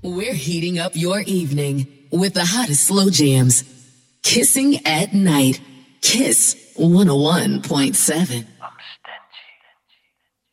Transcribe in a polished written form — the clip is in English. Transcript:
We're heating up your evening with the hottest slow jams. Kissing at Night. Kiss 101.7.